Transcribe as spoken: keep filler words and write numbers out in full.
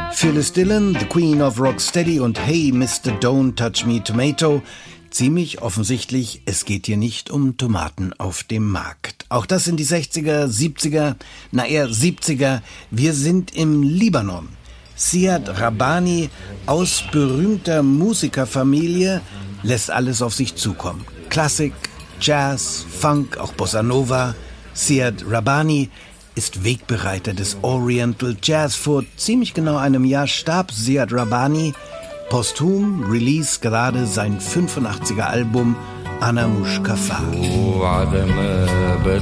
Phyllis Dillon, The Queen of Rocksteady und Hey Mister Don't Touch Me Tomato. Ziemlich offensichtlich, es geht hier nicht um Tomaten auf dem Markt. Auch das sind die sechziger, siebziger, na eher siebziger. Wir sind im Libanon. Ziad Rabbani aus berühmter Musikerfamilie lässt alles auf sich zukommen. Klassik, Jazz, Funk, auch Bossa Nova. Ziad Rabbani ist Wegbereiter des Oriental Jazz. Vor ziemlich genau einem Jahr starb Ziad Rabbani. Posthum release gerade sein fünfundachtziger Album Ana Mush Kafar.